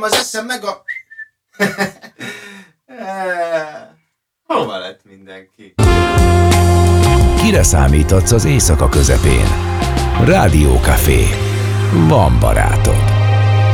Az eszem meg a... Hova lett mindenki? Kire számíthatsz az éjszaka közepén? Rádió Café. Van barátod.